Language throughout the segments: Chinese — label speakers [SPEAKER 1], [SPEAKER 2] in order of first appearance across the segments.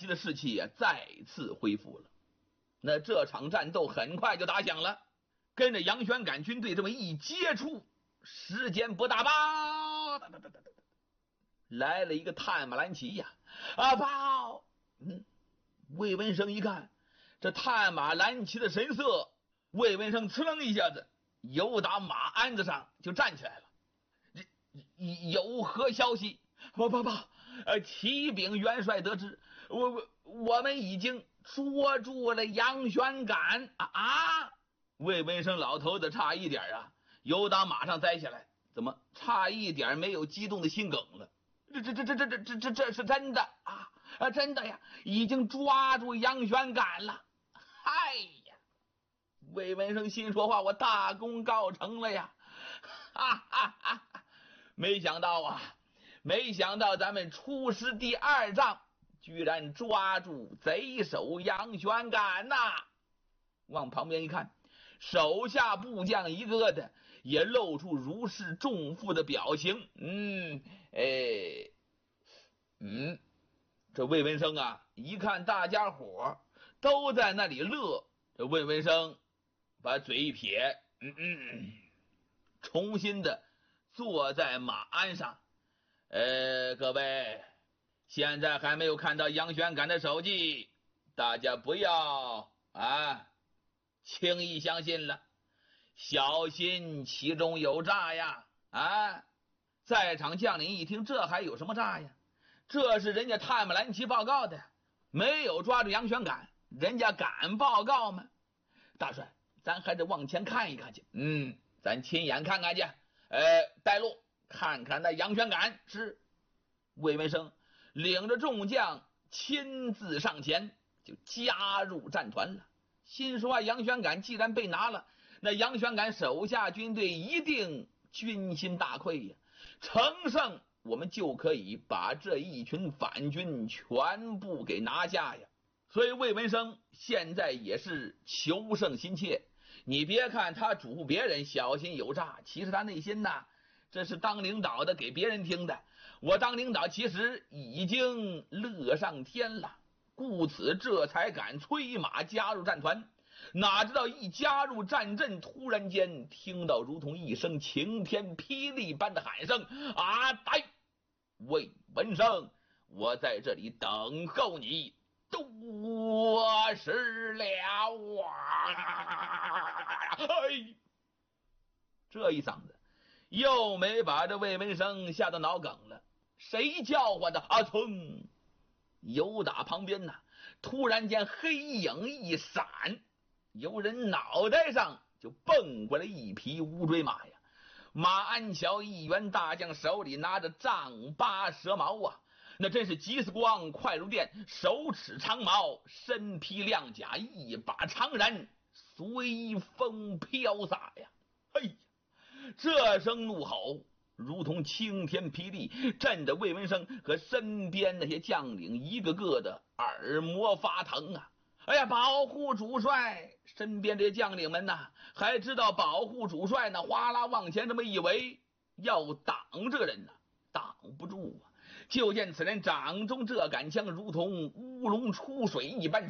[SPEAKER 1] 西的士气再次恢复了。那这场战斗很快就打响了，跟着杨玄感军队这么一接触，时间不大吧，来了一个探马蓝旗呀！报！魏文生一看这探马蓝旗的神色，魏文生呲楞一下子由打马鞍子上就站起来了。有何消息？报！启禀元帅得知，我们已经捉住了杨玄感啊！魏文生老头子差一点由打马上栽下来，怎么差一点没有激动的心梗了？这是真的啊！真的呀，已经抓住杨玄感了！嗨呀，魏文生心说话，我大功告成了呀！哈哈哈！没想到咱们出师第2仗，居然抓住贼首杨玄感呐！往旁边一看，手下部将一个的也露出如释重负的表情。这魏文生一看大家伙都在那里乐，这魏文生把嘴一撇，重新的坐在马鞍上。各位，现在还没有看到杨玄感的手迹，大家不要轻易相信了，小心其中有诈呀！在场将领一听，这还有什么诈呀？这是人家探马蓝旗报告的，没有抓住杨玄感，人家敢报告吗？大帅，咱还得往前看一看去。咱亲眼看看去。带路看看那杨玄感。是。魏文生领着众将亲自上前，就加入战团了。心说杨玄感既然被拿了，那杨玄感手下军队一定军心大溃呀！乘胜我们就可以把这一群反军全部给拿下呀！所以魏文生现在也是求胜心切。你别看他嘱咐别人小心有诈，其实他内心这是当领导的给别人听的。我当领导其实已经乐上天了，故此这才敢催马加入战团。哪知道一加入战阵，突然间听到如同一声晴天霹雳般的喊声：来！魏文生，我在这里等候你多时了这一嗓子又没把这魏文生吓得脑梗了。谁叫唤的？噌！由打旁边突然间黑影一闪，有人脑袋上就蹦过来一匹乌骓马呀！马鞍桥一员大将手里拿着丈八蛇矛那真是急死光，快如电，手持长矛，身披亮甲，一把长髯，随风飘洒呀！这声怒吼如同晴天霹雳，震得魏文生和身边那些将领一个个的耳膜发疼保护主帅！身边这些将领们还知道保护主帅呢，哗啦往前这么一围，要挡这个人挡不住就见此人掌中这杆枪如同乌龙出水一般，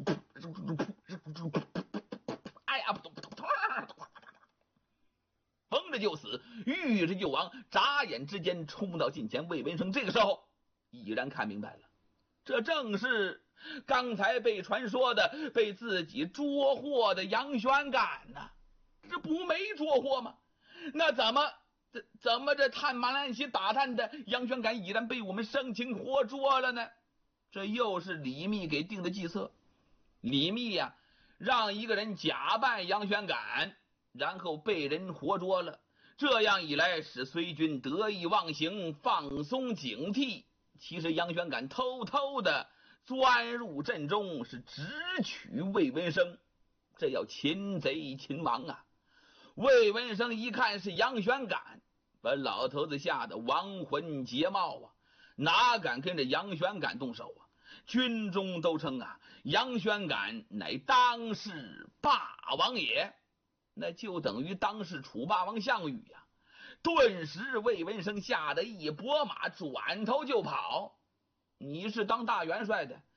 [SPEAKER 1] 逢着就死，遇着就亡，眨眼之间冲到近前。魏文生这个时候已然看明白了，这正是刚才被传说的被自己捉获的杨玄感这不没捉获吗？那怎么这探马蓝旗打探的杨玄感已然被我们生擒活捉了呢？这又是李密给定的计策。李密让一个人假扮杨玄感，然后被人活捉了，这样一来使隋军得意忘形，放松警惕。其实杨玄感偷偷的钻入阵中，是直取魏文生，这要擒贼擒王魏文生一看是杨玄感，把老头子吓得亡魂皆冒哪敢跟着杨玄感动手军中都称杨玄感乃当世霸王也，那就等于当时楚霸王项羽顿时魏文生吓得一拨马转头就跑。你是当大元帅的，